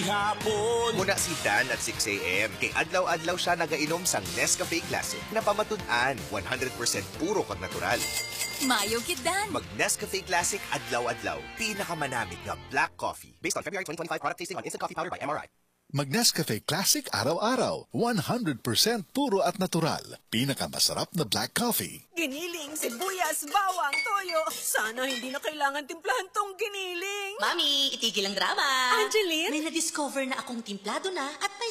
gihapon. Muna si Dan at 6 a.m. Kay adlaw-adlaw siya nagainom sang Nescafe Classic na pamatud-an 100% puro kag natural. Mayo kid Dan. Mag Nescafe Classic adlaw-adlaw. Pinakamanamig na black coffee. Based on February 2025 product tasting on instant coffee powder by MRI. Mag Nescafe Classic araw-araw. 100% puro at natural. Pinakamasarap na black coffee. Giniling, sibuyas, bawang, toyo. Sana hindi na kailangan timplahan tong giniling. Mami, itigil ang drama. Angeline? May na-discover na akong timplado na at may